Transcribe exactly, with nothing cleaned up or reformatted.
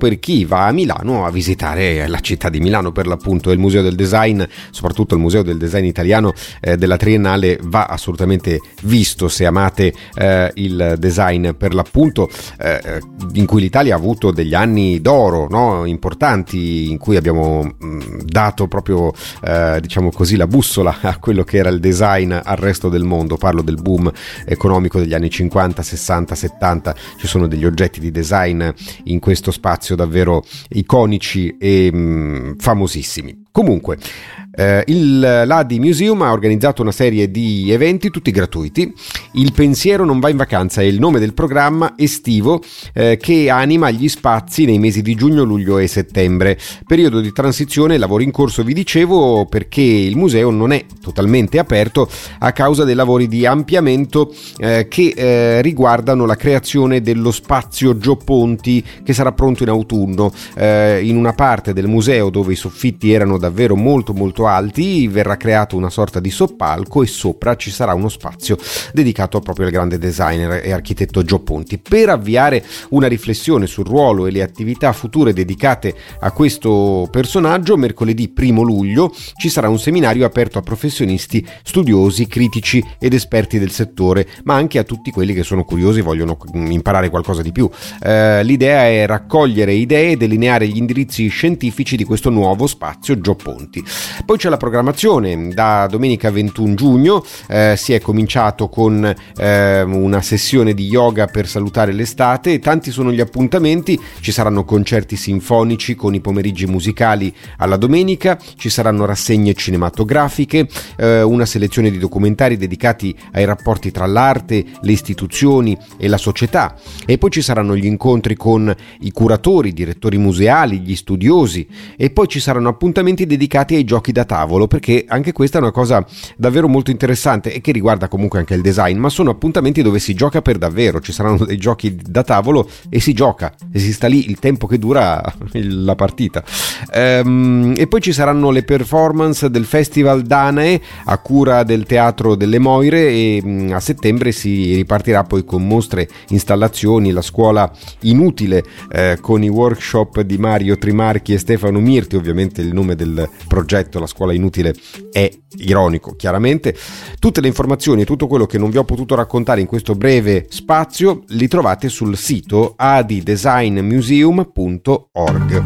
per chi va a Milano a visitare la città di Milano, per l'appunto. Il Museo del Design, soprattutto il Museo del Design Italiano eh, della Triennale, va assolutamente visto se amate eh, il design, per l'appunto, eh, in cui l'Italia ha avuto degli anni d'oro, no? Importanti, in cui abbiamo mh, dato proprio eh, diciamo così la bussola a quello che era il design al resto del mondo. Parlo del boom economico degli anni cinquanta, sessanta, settanta. Ci sono degli oggetti di design in questo spazio davvero iconici e mh, famosissimi. Comunque, eh, il Ladi Museum ha organizzato una serie di eventi tutti gratuiti. Il pensiero non va in vacanza è il nome del programma estivo eh, che anima gli spazi nei mesi di giugno, luglio e settembre, periodo di transizione e lavori in corso, vi dicevo, perché il museo non è totalmente aperto a causa dei lavori di ampliamento eh, che eh, riguardano la creazione dello spazio Gio Ponti, che sarà pronto in autunno. Eh, in una parte del museo dove i soffitti erano davvero molto molto alti verrà creato una sorta di soppalco e sopra ci sarà uno spazio dedicato proprio al grande designer e architetto Gio Ponti. Per avviare una riflessione sul ruolo e le attività future dedicate a questo personaggio, mercoledì primo luglio ci sarà un seminario aperto a professionisti, studiosi, critici ed esperti del settore, ma anche a tutti quelli che sono curiosi e vogliono imparare qualcosa di più. Eh, l'idea è raccogliere idee e delineare gli indirizzi scientifici di questo nuovo spazio Gio Ponti. Poi c'è la programmazione. Da domenica ventuno giugno eh, si è cominciato con eh, una sessione di yoga per salutare l'estate. Tanti sono gli appuntamenti, ci saranno concerti sinfonici con i pomeriggi musicali alla domenica, ci saranno rassegne cinematografiche, eh, una selezione di documentari dedicati ai rapporti tra l'arte, le istituzioni e la società, e poi ci saranno gli incontri con i curatori, i direttori museali, gli studiosi, e poi ci saranno appuntamenti dedicati ai giochi da tavolo, perché anche questa è una cosa davvero molto interessante e che riguarda comunque anche il design, ma sono appuntamenti dove si gioca per davvero. Ci saranno dei giochi da tavolo e si gioca e si sta lì il tempo che dura la partita. Ehm, e poi ci saranno le performance del Festival Danae a cura del Teatro delle Moire, e a settembre si ripartirà poi con mostre, installazioni, la scuola inutile eh, con i workshop di Mario Trimarchi e Stefano Mirti. Ovviamente il nome del progetto, la scuola inutile, è ironico, chiaramente. Tutte le informazioni e tutto quello che non vi ho potuto raccontare in questo breve spazio li trovate sul sito a d design museum punto org.